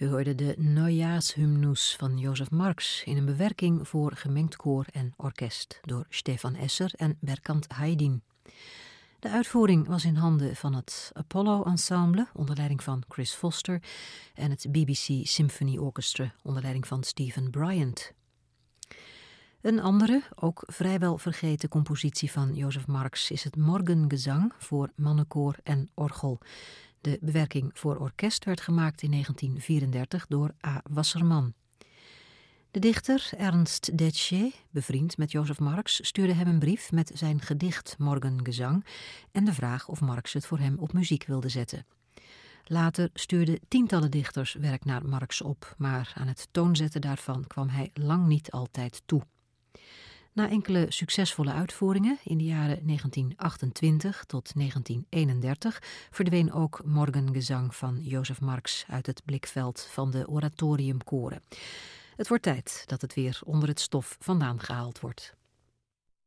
U hoorde de Neujahrshymnus van Jozef Marx in een bewerking voor gemengd koor en orkest door Stefan Esser en Berkant Haydin. De uitvoering was in handen van het Apollo Ensemble onder leiding van Chris Foster en het BBC Symphony Orchestra onder leiding van Stephen Bryant. Een andere, ook vrijwel vergeten compositie van Jozef Marx is het Morgengezang voor mannenkoor en orgel. De bewerking voor orkest werd gemaakt in 1934 door A. Wasserman. De dichter Ernst Detsche, bevriend met Jozef Marx, stuurde hem een brief met zijn gedicht Morgengezang en de vraag of Marx het voor hem op muziek wilde zetten. Later stuurden tientallen dichters werk naar Marx op, maar aan het toonzetten daarvan kwam hij lang niet altijd toe. Na enkele succesvolle uitvoeringen in de jaren 1928 tot 1931 verdween ook Morgengezang van Jozef Marx uit het blikveld van de oratoriumkoren. Het wordt tijd dat het weer onder het stof vandaan gehaald wordt.